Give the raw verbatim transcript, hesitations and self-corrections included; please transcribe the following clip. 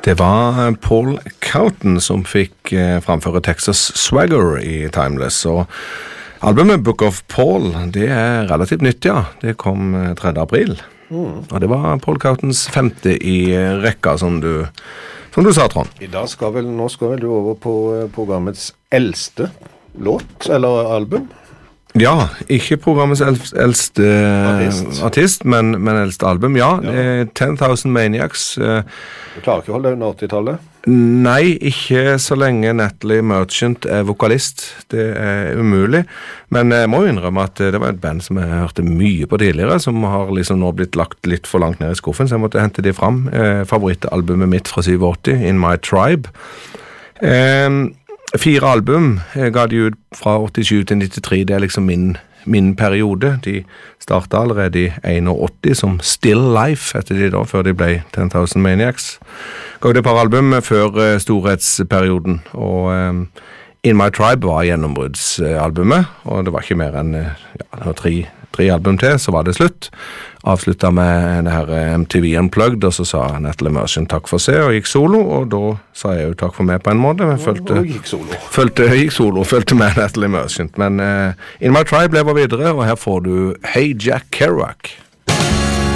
Det var Paul Cowton som fikk eh, framføre Texas Swagger i Timeless, og albumet Book of Paul, det er relativt nytt, ja. Det kom tredje april, mm. og det var Paul Cowtons femte i rekka, som du, som du sa, Trond. I dag skal vel, nå skal vel du over på programmets eldste låt, eller album? Ja, ikke programmets eldste artist, artist men, men eldste album, ja. ja. ten thousand Maniacs. Du klarer ikke å holde det under åttitallet? Nei, ikke så lenge Natalie Merchant er vokalist. Det er umulig. Men jeg må innrømme at det var et band som jeg hørte mye på tidligere, som har liksom nå blitt lagt litt for langt ned i skuffen, så jeg måtte hente de fram. Eh, favorittalbumet mitt fra syttiåtte, In My Tribe. Eh, Fire album jeg ga de ut fra åttisju til nittitre, det er liksom min, min periode. De startet allerede i åttién som Still Life, etter de da, før de ble ten thousand Maniacs. Ga ut et par album før uh, storhetsperioden, og um, In My Tribe var gjennombruddsalbumet, og det var ikke mer enn uh, ja, det var tre, tre album til, så var det slutt. Avsluttet med det her M T V Unplugged, og så sa Natalie Merchant takk for seg, og gikk solo, og da sa jeg jo takk for meg på en måte. Jeg følte, og gikk solo. Følte, gikk solo, følte med Natalie Merchant. Men uh, In My Tribe lever videre, og her får du Hey Jack Kerouac.